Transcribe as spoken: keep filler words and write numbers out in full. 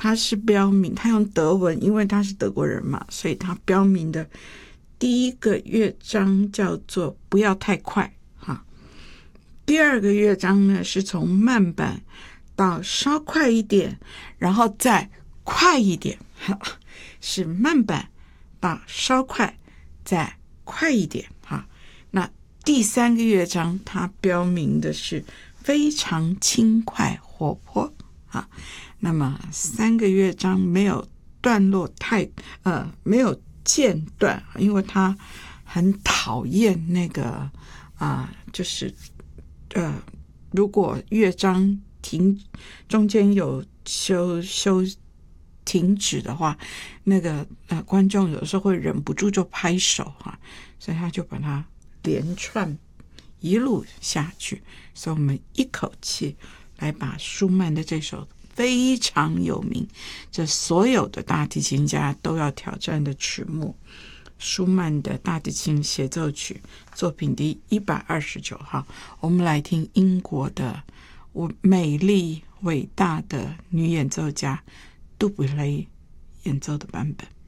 他是标明，他用德文，因为他是德国人嘛，所以他标明的第一个乐章叫做不要太快哈。第二个乐章呢是从慢板到稍快一点，然后再快一点，是慢板到稍快再快一点哈。那第三个乐章它标明的是非常轻快活泼啊。那么三个乐章没有段落太呃没有间断，因为他很讨厌那个啊、呃，就是呃，如果乐章停中间有休休停止的话，那个呃观众有时候会忍不住就拍手哈、啊，所以他就把它连串一路下去，所以我们一口气来把舒曼的这首非常有名，这所有的大提琴家都要挑战的曲目，舒曼的大提琴协奏曲作品第一百二十九号，我们来听英国的美丽伟大的女演奏家杜布雷演奏的版本。